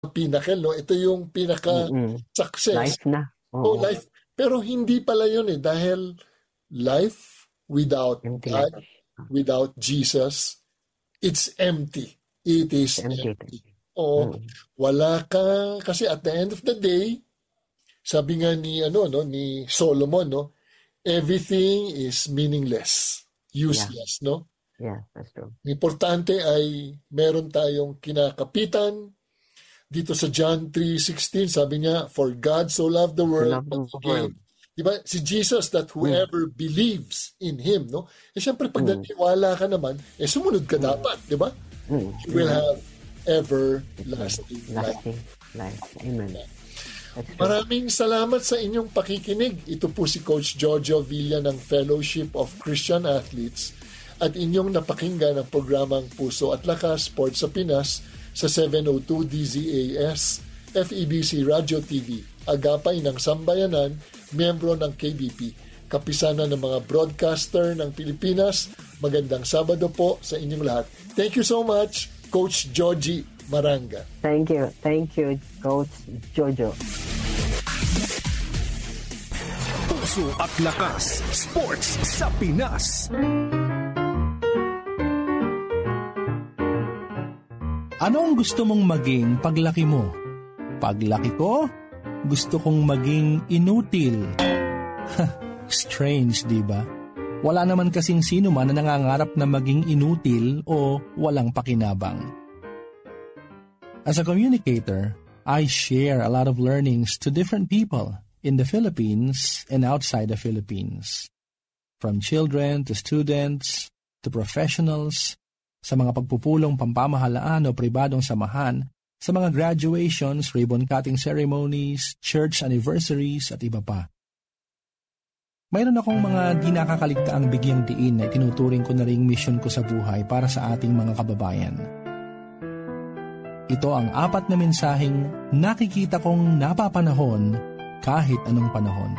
pinnacle, no? Ito yung pinaka-success. Life na. Life. Pero hindi pala yun dahil life without God, without Jesus, it's empty. It is empty. Wala ka, kasi at the end of the day, sabi nga ni Solomon, no? Everything is meaningless, useless, no? Yeah, that's true. Importante ay meron tayong kinakapitan. Dito sa John 3:16, sabi niya, for God so loved the world, diba? Si Jesus, that whoever believes in Him, no? Siyempre, pag naniwala ka naman, sumunod ka dapat, diba? You will have everlasting life. Amen. Maraming salamat sa inyong pakikinig. Ito po si Coach Jojo Villa ng Fellowship of Christian Athletes at inyong napakinggan ang programang Puso at Lakas Sports sa Pinas sa 702 DZAS, FEBC Radio TV, agapay ng Sambayanan, miyembro ng KBP, kapisanan ng mga broadcaster ng Pilipinas. Magandang Sabado po sa inyong lahat. Thank you so much, Coach Joji Maranga. Thank you, Coach Jojo. Puso at Lakas Sports sa Pinas. Ano ang gusto mong maging paglaki mo? Paglaki ko, gusto kong maging inutil. Strange, di ba? Wala naman kasing sino man na nangangarap na maging inutil o walang pakinabang. As a communicator, I share a lot of learnings to different people in the Philippines and outside the Philippines. From children to students to professionals, sa mga pagpupulong pampamahalaan o pribadong samahan, sa mga graduations, ribbon-cutting ceremonies, church anniversaries at iba pa. Mayroon akong mga di nakakaligtaang bigyang diin na itinuturing ko na ring mission ko sa buhay para sa ating mga kababayan. Ito ang 4 na mensaheng nakikita kong napapanahon kahit anong panahon.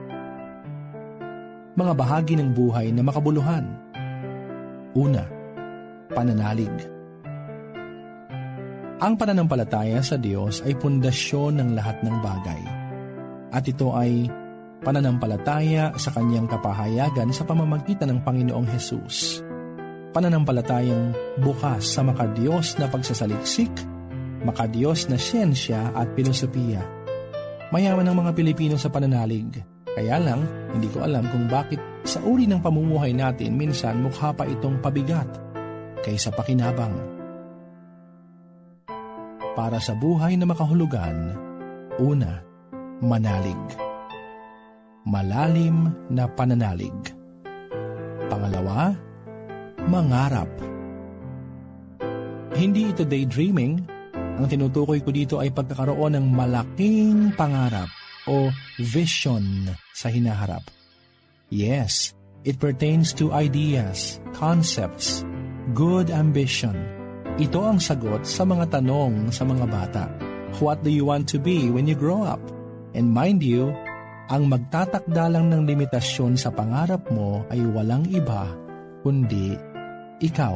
Mga bahagi ng buhay na makabuluhan. Una, pananalig. Ang pananampalataya sa Diyos ay pundasyon ng lahat ng bagay. At ito ay pananampalataya sa Kanyang kapahayagan sa pamamagitan ng Panginoong Hesus. Pananampalatayang bukas sa makadiyos na pagsasaliksik, makadiyos na siyensya at filosofiya. Mayaman ang mga Pilipino sa pananalig. Kaya lang, hindi ko alam kung bakit sa uri ng pamumuhay natin minsan mukha pa itong pabigat kaysa pakinabang. Para sa buhay na makahulugan, una, manalig. Malalim na pananalig. Pangalawa, mangarap. Hindi ito daydreaming. Ang tinutukoy ko dito ay pagkakaroon ng malaking pangarap o vision sa hinaharap. Yes, it pertains to ideas, concepts, good ambition. Ito ang sagot sa mga tanong sa mga bata. What do you want to be when you grow up? And mind you, ang magtatakda lang ng limitasyon sa pangarap mo ay walang iba kundi ikaw.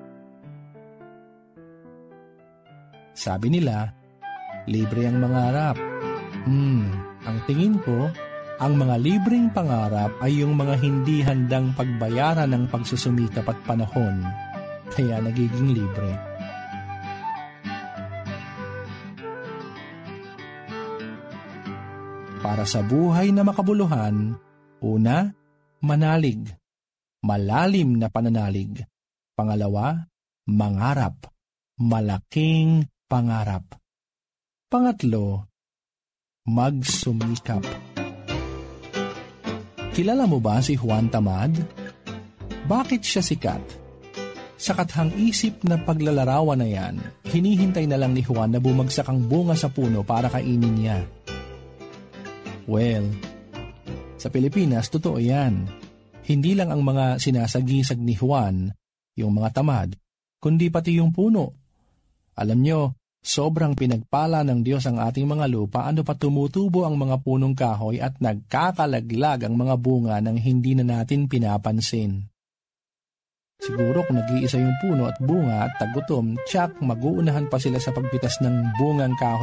Sabi nila, libre ang mangarap. Ang tingin ko, ang mga libreng pangarap ay yung mga hindi handang pagbayaran ng pagsusumikap at panahon, kaya nagiging libre. Para sa buhay na makabuluhan, una, manalig. Malalim na pananalig. Pangalawa, mangarap. Malaking pangarap. Pangatlo, magsumikap. Kilala mo ba si Juan Tamad? Bakit siya sikat? Sa kathang isip na paglalarawan na yan, hinihintay na lang ni Juan na bumagsak ang bunga sa puno para kainin niya. Well, sa Pilipinas, totoo yan. Hindi lang ang mga sinasagisag ni Juan, yung mga tamad, kundi pati yung puno. Alam nyo, sobrang pinagpala ng Diyos ang ating mga lupa, ano pa tumutubo ang mga punong kahoy at nagkakalaglag ang mga bunga nang hindi na natin pinapansin. Siguro kung nag-iisa yung puno at bunga at tagutom, tiyak mag-uunahan pa sila sa pagpitas ng bungang kahoy